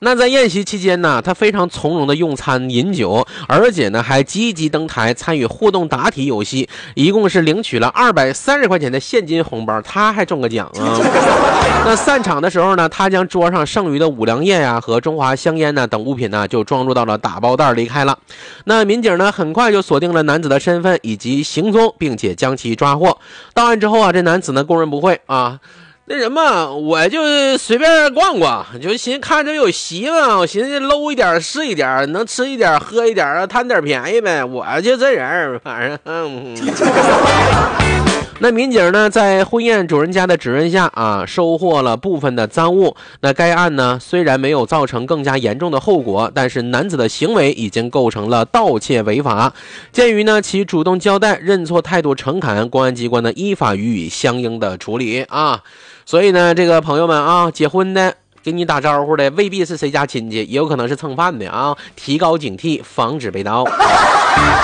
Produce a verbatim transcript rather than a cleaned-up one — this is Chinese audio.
那在宴席期间呢，他非常从容的用餐饮酒，而且呢还积极登台参与互动答题游戏，一共是领取了二百三十块钱的现金红包，他还中个奖啊！那散场的时候呢，他将桌上剩余的五粮液呀、啊、和中华香烟呢等物品呢就装入到了打包袋离开了。那民警呢很快就锁定了男子的身份以及行踪，并且将其抓获。到案之后啊，这男子呢供认不讳啊。那什么，我就随便逛逛，就寻思看着有席嘛，我寻思搂一点是一点，能吃一点喝一点啊，贪点便宜呗。我就这人，反正嗯。那民警呢，在婚宴主人家的指认下啊，收获了部分的赃物。那该案呢，虽然没有造成更加严重的后果，但是男子的行为已经构成了盗窃违法。鉴于呢其主动交代、认错态度诚恳，公安机关呢依法予以相应的处理啊。所以呢，这个朋友们啊，结婚的给你打招呼的未必是谁家亲戚，也有可能是蹭饭的啊，提高警惕，防止被盗。